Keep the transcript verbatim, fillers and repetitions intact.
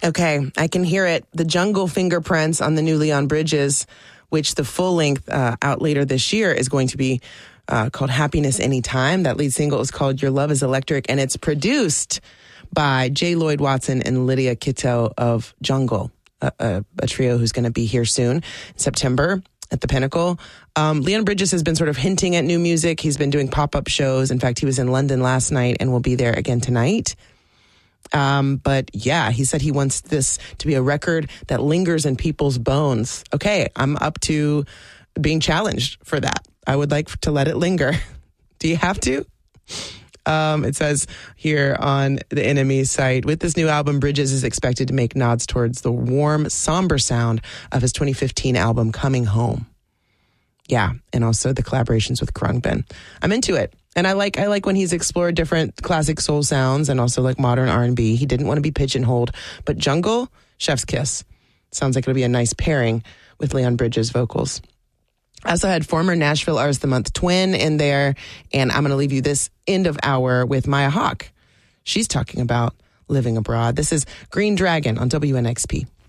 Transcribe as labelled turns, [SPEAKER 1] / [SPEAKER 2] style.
[SPEAKER 1] Okay, I can hear it. The Jungle Fingerprints on the new Leon Bridges, which the full length uh, out later this year is going to be uh, called Happiness Anytime. That lead single is called Your Love is Electric, and it's produced by J. Lloyd Watson and Lydia Kittel of Jungle, a, a, a trio who's going to be here soon in September at the Pinnacle. Um, Leon Bridges has been sort of hinting at new music. He's been doing pop-up shows. In fact, he was in London last night and will be there again tonight. Um, but yeah, he said he wants this to be a record that lingers in people's bones. Okay, I'm up to being challenged for that. I would like to let it linger. Do you have to? Um, it says here on the N M E site, with this new album, Bridges is expected to make nods towards the warm, somber sound of his twenty fifteen album, Coming Home. Yeah, and also the collaborations with Khruangbin. I'm into it. And I like I like when he's explored different classic soul sounds and also like modern R and B. He didn't want to be pigeonholed. But Jungle, chef's kiss. Sounds like it'll be a nice pairing with Leon Bridges' vocals. I also had former Nashville Artist of the Month twin in there. And I'm going to leave you this end of hour with Maya Hawke. She's talking about living abroad. This is Green Dragon on W N X P.